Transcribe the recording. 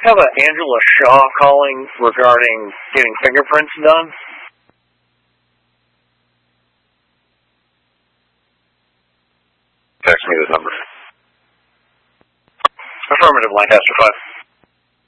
have Angela Shaw calling regarding getting fingerprints done. Text me this number. Affirmative, Lancaster 5.